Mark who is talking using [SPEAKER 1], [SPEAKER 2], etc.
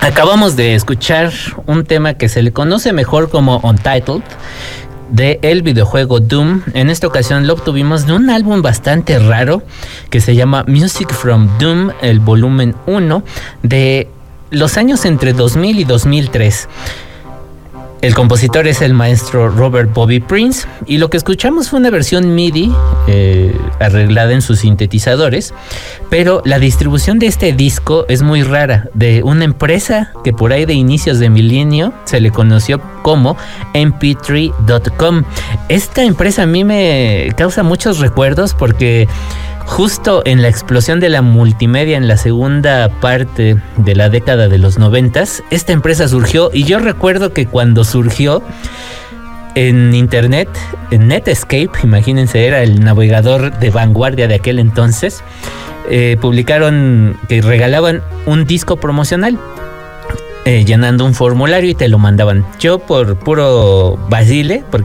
[SPEAKER 1] Acabamos de escuchar un tema que se le conoce mejor como Untitled, de el videojuego Doom. En esta ocasión lo obtuvimos de un álbum bastante raro que se llama Music from Doom, el volumen 1, de los años entre 2000 y 2003. El compositor es el maestro Robert Bobby Prince, y lo que escuchamos fue una versión MIDI arreglada en sus sintetizadores, pero la distribución de este disco es muy rara, de una empresa que por ahí de inicios de milenio se le conoció como mp3.com. Esta empresa a mí me causa muchos recuerdos porque justo en la explosión de la multimedia en la segunda parte de la década de los 90s, esta empresa surgió, y yo recuerdo que cuando surgió en internet, en Netscape, imagínense, era el navegador de vanguardia de aquel entonces, publicaron que regalaban un disco promocional, llenando un formulario y te lo mandaban. Yo por puro vacile, porque